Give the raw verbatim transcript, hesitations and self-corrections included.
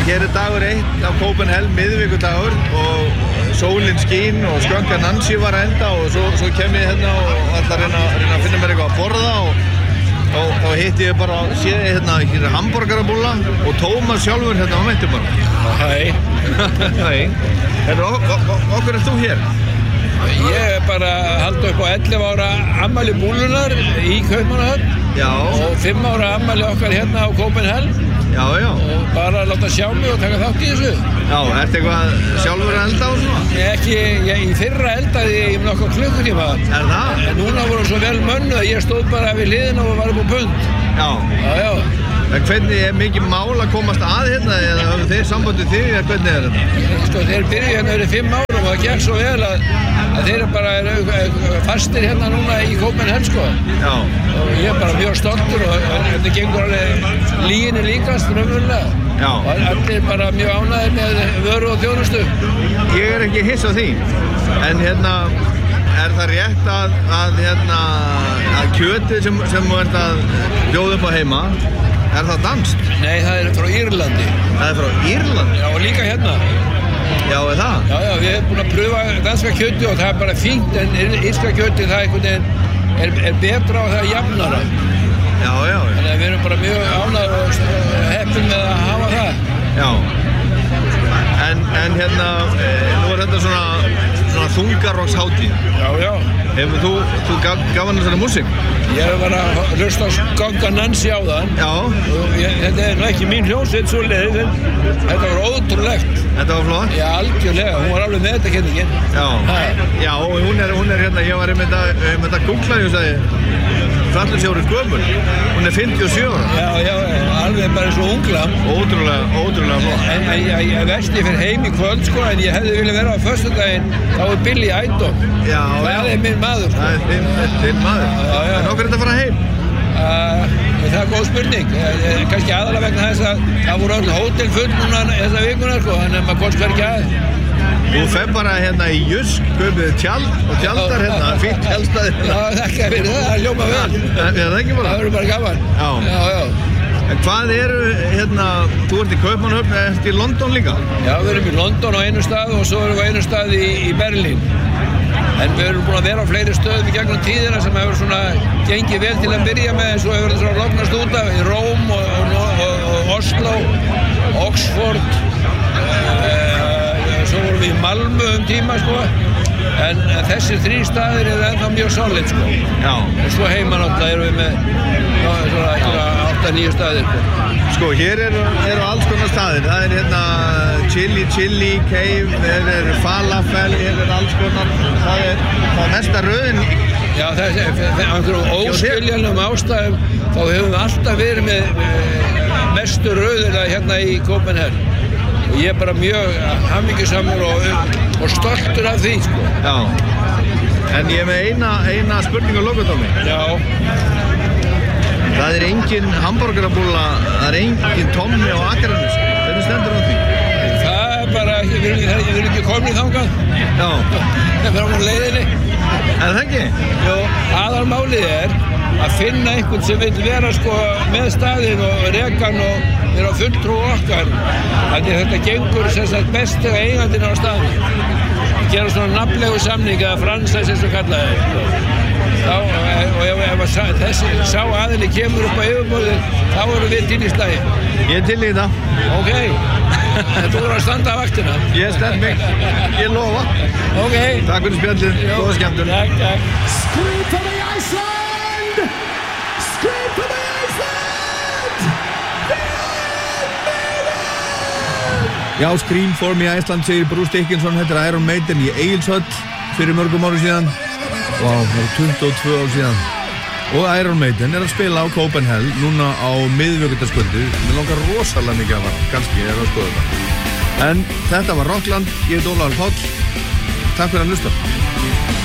hér er dagur eitt á Copenhagen, miðvikudagur og sólin skín og skönka Nancy var að enda og svo, svo kem ég hérna og ætla að reyna, reyna að finna mér eitthvað að borða og þá, þá hitti ég bara, sé ég hérna, hér er hamborgarabúlla og Tómas sjálfur hérna á mættu bara. Hæ. Hæ. Hérna, okkur er þú hér? Ég er bara að halda upp á ellefu ára afmæli búllunar í Kaupmannahöfn. Já. Og fimm ára afmæli okkar hérna á Copenhagen. Já, já. Og bara að láta sjá mig og taka þátt í þessu. Já, ertu eitthvað sjálfur að elda og svona? Ég ekki, ég í fyrra eldaði ég um nokkuð klukkutíma. Er það? En núna voru svo vel mönnuð að ég stóð bara við hliðina og var upp á pund. Já. Já, já. En hvernig er mikið mál að komast að hérna eða höfðu þeir sambandið þig eða hvernig er þetta? Sko, þeir byrjuðu hérna fyrir fimm árum og það gekk svo vel að, að þeir bara eru fastir hérna núna í Copenhagen, sko. Já. Og ég er bara mjög stoltur og þetta gengur alveg líginni líkast raunverulega. Já. Og allir bara mjög ánægðir með vöru og þjónustu. Ég er ekki hiss á því, en hérna er það rétt að, að hérna að kjötið sem, sem þú ert að bjóða upp á heima, er það danskt? Nei, það er frá Írlandi. Það er frá Írlandi? Já, og líka hérna. Já, er það? Já, já, við erum búin að pröfa danska kjötið og það er bara fínt, en írska kjötið það einhvern veginn er, er betra og það er jafnara. Já, já. Þannig að við erum bara mjög ánægðir og heppin með að hafa það. Já. En, en hérna, e, nú er þetta svona, svona þungarokkshátíð. Já, já. Hefur þú, þú gaf, gaf hann þessari músík? Ég hef bara hlusta á Skönka Nancy á það. Já. Og ég, þetta er nú ekki mín hljómsveit svo leiðis, en þetta var ótrúlegt. Þetta var flott? Já, algjörlega. Hún var alveg með þetta kenningin. Já. Ha. Já, og hún er, hún er hérna, ég var einmitt að, einmitt að googla, ég sagði, Frallur gömul. Hún er fimmtíu og sjö ára. Já, já, alveg bara eins og unglam. Ótrúlega, ótrúlega flott. En ég, ég veist ég fyrir heim í kvöld, sko, en ég hefði viljað vera á föstudaginn, þá er Billy Idol. Já, það já. er minn maður, sko. Það er þinn, þinn maður. Já, já. En okkur er þetta að fara heim? Uh, það er góð spurning. Uh, kannski aðalega vegna þess að það voru öll hótel full núna þessa vikuna, sko, þannig að maður komst hvergi að. Þú fer bara hérna í Jysk, kaupið tjald og tjaldar hérna, fínt tjaldstæði hérna. Já, þakka fyrir það, það hljóma vel. Er það ekki bara? Það verður bara gaman. Já. Já, já. En hvað eru, hérna, þú ert í Kaupmannahöfn, ert í London líka? Já, við erum í London á einu stað og svo erum við á einu stað í, í Berlín. En við erum búin að vera á fleiri stöðum í gegnum tíðina sem hefur svona gengið vel til að byrja með, en svo hefur þetta svona lognast út af í Róm og, og, og, og Oslo, Oxford, uh, svo vorum við í Malmö um tíma, sko. En, en þessir þrý staðir eru ennþá mjög solid, sko. Já. Og svo heima náttúrulega erum við með ná, svona átta nýju staðir, sko. Sko, hér eru, eru alls konar staðir. Það er hérna Chili Chili Cave, hér er Falafel, hér er alls konar. Það er, það er mesta röðin. Já, það er einhverjum óskiljanlegum ástæðum, þá hefum við alltaf verið með mestu röðina hérna í Copenhagen. Og ég er bara mjög hamingjusamur og, og stoltur af því, sko. Já. En ég er með eina, eina spurningu að loka, Tómi. Já. Það er engin hamborgarabúlla, það er engin Tommi á Akranesi. Hvernig stendur á því? Það er bara, við erum ekki komin þangað. Já. Það er bara á leiðinni. Er það ekki? Jó, aðalmálið er að finna einhvern sem vil vera, sko, með staðinn og rekan og vera fulltrú okkar. Þannig að þetta gengur sem sagt best þegar eigandinn á staðinn. Við gerum svona nafnlegu samning eða franchise eins og kallaði þetta. Þá, og ef, ef þessi sá aðili kemur upp á yfirborðið, þá erum við til í slagi. Ég er til í það. Ok. Þú voru að standa á vaktina. Ég stend mig. Ég lofa. Ok. Takk fyrir spjallið. Góða skemmtun. Takk, takk. Scream for the Iceland! Scream for the Iceland! Já, Scream for me Iceland, segir Bruce Dickinson. Þetta er Iron Maiden í Egilshöll fyrir mörgum ári síðan. Vá, wow, það er tuttugu og tvö ár síðan. Og Iron Maiden er að spila á Copenhagen núna á miðvikudagskvöldi. Mér langar rosalega mikið að fara, kannski ég er að skoða þetta. En þetta var Rockland, ég heit Ólafur Páll. Takk fyrir að hlusta.